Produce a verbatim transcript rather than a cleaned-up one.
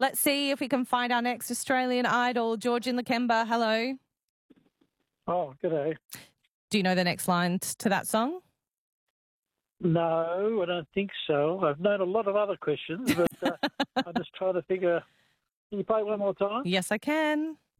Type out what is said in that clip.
Let's see if we can find our next Australian Idol. George in Lakemba, hello. Oh, g'day. Do you know the next line to that song? No, I don't think so. I've known a lot of other questions, but uh, I'm just trying to figure. Can you play it one more time? Yes, I can.